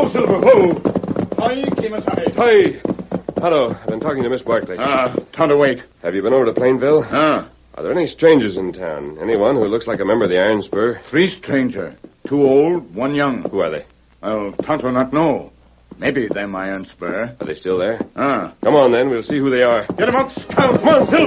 Whoa, Silver, whoa. Hi, Kemosabe. Hi. Hello. I've been talking to Miss Barkley. Time to wait. Have you been over to Plainville? Ah. Are there any strangers in town? Anyone who looks like a member of the Iron Spur? 3 stranger. 2 old, 1 young. Who are they? Well, Tonto not know. Maybe them Iron Spur. Are they still there? Ah. Come on, then. We'll see who they are. Get 'em out, scout. Come on, Silver.